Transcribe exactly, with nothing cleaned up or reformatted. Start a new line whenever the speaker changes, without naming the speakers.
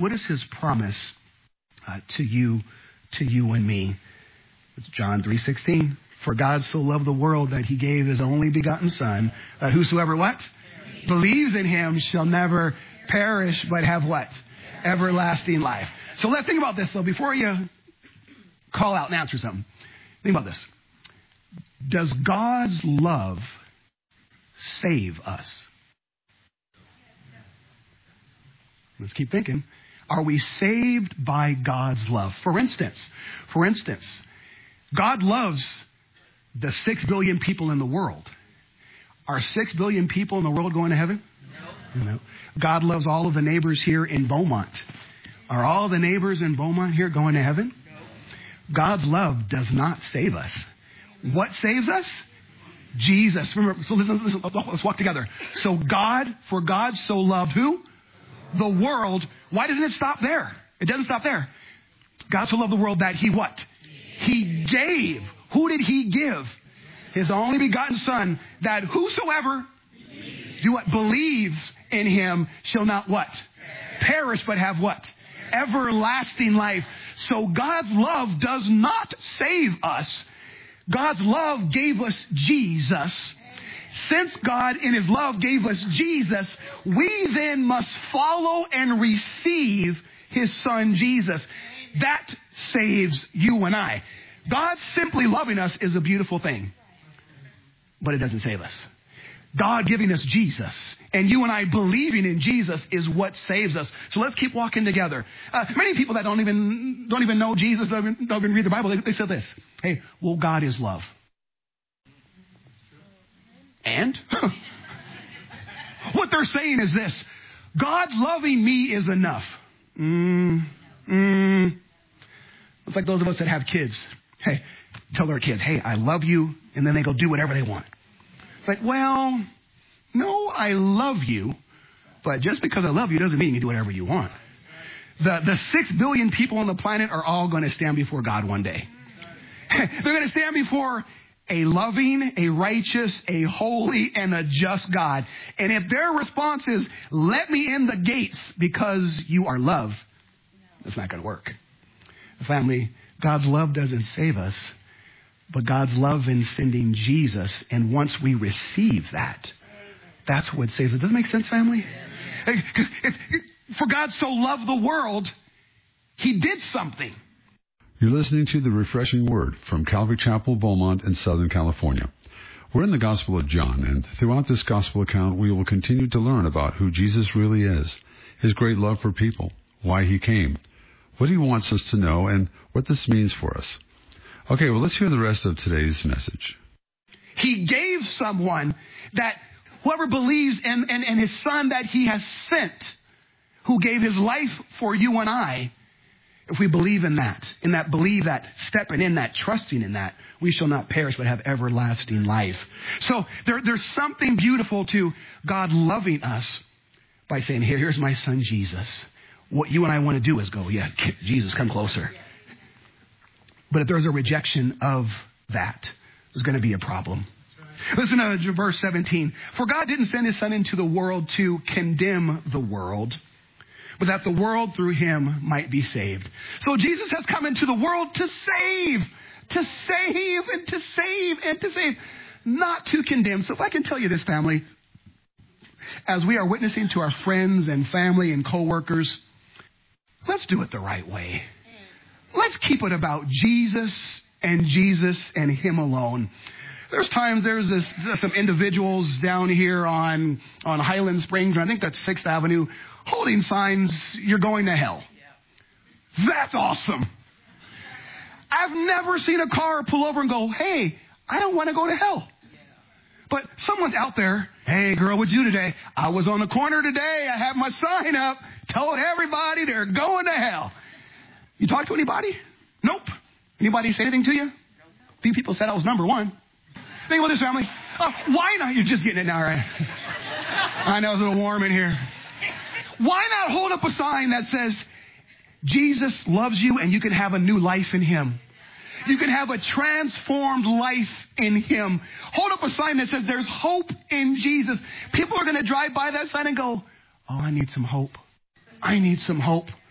what is his promise uh, to you, to you and me? It's John three sixteen. For God so loved the world that he gave his only begotten son, that whosoever what? Perish. Believes in him shall never perish, but have what? Everlasting life. So let's think about this, though, before you call out and answer something. Think about this. Does God's love save us? Let's keep thinking. Are we saved by God's love? For instance, for instance, God loves the six billion people in the world. Are six billion people in the world going to heaven? No. No. God loves all of the neighbors here in Beaumont. Are all the neighbors in Beaumont here going to heaven? No. God's love does not save us. What saves us? Jesus. Remember, so listen, listen, let's walk together. So God, for God so loved who? The world. Why doesn't it stop there? It doesn't stop there. God so loved the world that he what? He gave. Who did he give? His only begotten son, that whosoever do what? Believes in him shall not what? Perish, but have what? Everlasting life. So God's love does not save us. God's love gave us Jesus. Since God in his love gave us Jesus, we then must follow and receive his son Jesus. That saves you and I. God simply loving us is a beautiful thing, but it doesn't save us. God giving us Jesus and you and I believing in Jesus is what saves us. So let's keep walking together. Uh, many people that don't even don't even know Jesus, don't even, don't even read the Bible, they, they say this. Hey, well, God is love. And what they're saying is this. God loving me is enough. Mm, mm. It's like those of us that have kids. Hey, tell their kids, hey, I love you. And then they go do whatever they want. It's like, well, no, I love you. But just because I love you doesn't mean you can do whatever you want. The, the six billion people on the planet are all going to stand before God one day. They're going to stand before a loving, a righteous, a holy, and a just God. And if their response is, let me in the gates because you are love, that's not going to work. Family, God's love doesn't save us, but God's love in sending Jesus. And once we receive that, that's what saves us. Does that make sense, family? For God so loved the world, he did something.
You're listening to the Refreshing Word from Calvary Chapel, Beaumont in Southern California. We're in the Gospel of John, and throughout this Gospel account, we will continue to learn about who Jesus really is, his great love for people, why he came, what he wants us to know, and what this means for us. Okay, well, let's hear the rest of today's message.
He gave someone that whoever believes in, in, in his son that he has sent, who gave his life for you and I, if we believe in that, in that believe that, stepping in that, trusting in that, we shall not perish but have everlasting life. So there, there's something beautiful to God loving us by saying, here, here's my son Jesus. What you and I want to do is go, yeah, Jesus, come closer. But if there's a rejection of that, there's going to be a problem. Listen to verse seventeen. For God didn't send his son into the world to condemn the world, but that the world through him might be saved. So Jesus has come into the world to save, to save and to save and to save, not to condemn. So if I can tell you this, family, as we are witnessing to our friends and family and coworkers, let's do it the right way. Let's keep it about Jesus and Jesus and him alone. There's times there's this, there's some individuals down here on, on Highland Springs, and I think that's sixth Avenue, holding signs, you're going to hell. Yeah. That's awesome. I've never seen a car pull over and go, hey, I don't want to go to hell. Yeah. But someone's out there, hey, girl, what'd you do today? I was on the corner today. I had my sign up, told everybody they're going to hell. You talk to anybody? Nope. Anybody say anything to you? A few people said I was number one. Think about this, family. Uh, why not? You're just getting it now, right? I know it's a little warm in here. Why not hold up a sign that says, Jesus loves you and you can have a new life in him. You can have a transformed life in him. Hold up a sign that says there's hope in Jesus. People are going to drive by that sign and go, oh, I need some hope. I need some hope.